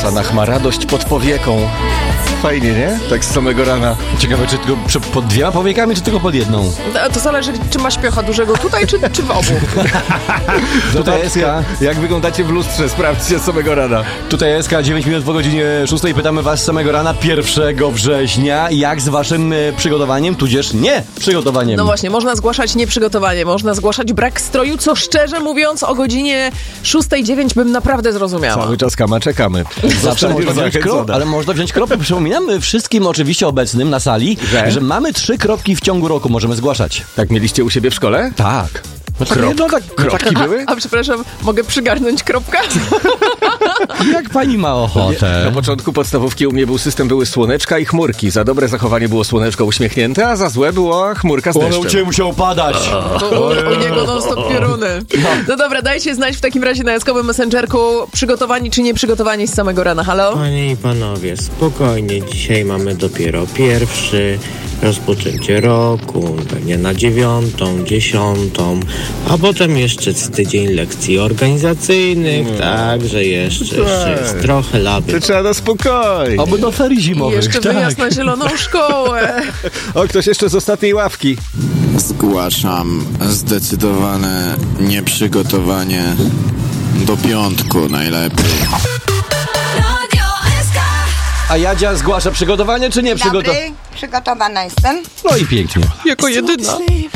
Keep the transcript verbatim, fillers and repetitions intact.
Sanach ma radość pod powieką. Fajnie, nie? Tak z samego rana. Ciekawe, czy tylko przy- pod dwiema powiekami, czy tylko pod jedną? To, to zależy, czy ma śpiocha dużego tutaj, czy, czy w obu. Tutaj S K, Jak wyglądacie w lustrze, sprawdźcie z samego rana. tutaj S K, dziewięć minut po godzinie szóstej. Pytamy was z samego rana, pierwszego września, jak z waszym e, przygotowaniem, tudzież nie przygotowaniem. No właśnie, można zgłaszać nieprzygotowanie, można zgłaszać brak stroju, co szczerze mówiąc o godzinie szóstej dziewięć bym naprawdę zrozumiała. Cały czas kama czekamy. Zawsze można wziąć krop, zachęcona. ale można wziąć kropę. Przypominamy wszystkim oczywiście obecnym na sali, Że? że mamy trzy kropki w ciągu roku, możemy zgłaszać. Tak mieliście u siebie w szkole? Tak. No tak, Krop- no tak, Kropki były? A przepraszam, mogę przygarnąć kropkę? jak pani ma ochotę. Na początku podstawówki u mnie był system, były słoneczka i chmurki. Za dobre zachowanie było słoneczko uśmiechnięte, a za złe była chmurka z Ono u deszczem. ciebie musiało padać. U, u niego non-stop pioruny. No dobra, dajcie znać w takim razie na jaskowym messengerku, przygotowani czy nieprzygotowani z samego rana. Halo? Panie i panowie, spokojnie, dzisiaj mamy dopiero pierwszy, rozpoczęcie roku, pewnie na dziewiątą, dziesiątą, a potem jeszcze z tydzień lekcji organizacyjnych, także jeszcze, jeszcze jest trochę lawy. To trzeba na spokojnie. Oby do ferii I zimowych. jeszcze tak. wyjazd na zieloną szkołę. O, ktoś jeszcze z ostatniej ławki. Zgłaszam zdecydowane nieprzygotowanie do piątku najlepiej. A Jadzia zgłasza przygotowanie czy nie przygotowanie? Dobry, przygotowana jestem. No i pięknie. Jako jedyna.